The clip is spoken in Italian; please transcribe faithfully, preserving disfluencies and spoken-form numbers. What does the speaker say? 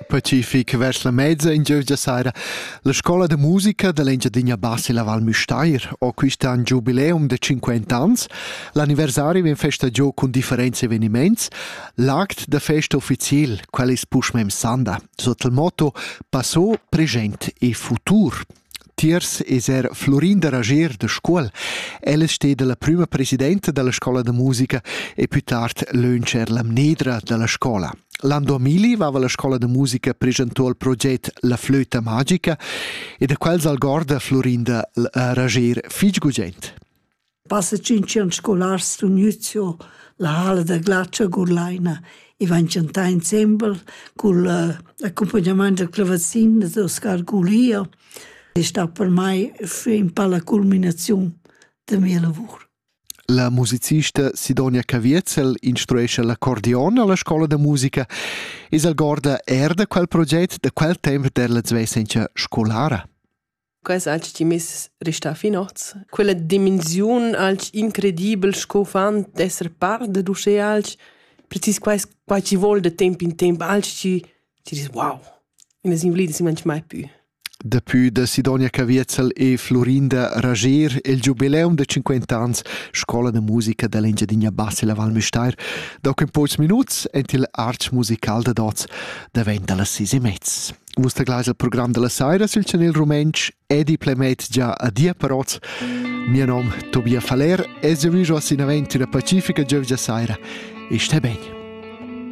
Pacific vers la mezza in giovgia saira. La scola de musica dell'Engiadina Bassi la Val Müstair o quista un giubileum de cinquanta ans. L'anniversari vien festa gio con differenti avveniments. L'act de festa officiel, quellis pushmem sanda, sotto il motto Passò, present e futur. Tiers es er Florinda Rager de scuol. Ella stede la prima presidenta della scola de musica e più tard l'öncer la mnedra della scola. L'anno duemila vava la scola de musica presentò il progetto La Flöta Magica e da quels al gorda Florinda Rager figugent. Passa cinque anni scolari st'unizio la hala da Glaccia Gurlaina e van cantare insieme con l'accompagnamento del clavecin di Oscar Gulia. È stato per me fin per la culminazione del mio lavoro. La musicista Sidonia Caviezel instruisce l'accordeon alla scuola de musica e al gorda er da quel progetto da quel tempo della zvessentia scolara. Quais alci ci mes resta finoz. Quella dimensione alci incredibile scofant d'esser part de dusce alci precis quais quai ci vol de tempo in tempo alci ci ci dis wow. In es invalidi si manch mai più. Depuis de Sidonia Caviezel e Florinda Rager, il giubileum de cinquanta ans Scola de Musica dell'Engiadina Bassi la Val Müstair. Doc in pocs minuts ent il arch musical de dots de vent alla sisi mezz. Vusta gleich il programma della Saira sul channel Rumensch edi plemet già a dia paroz. Mio nom Tobia Faler, es già viso a sinaventi la Pacifica Giovgia Saira. E stai bene.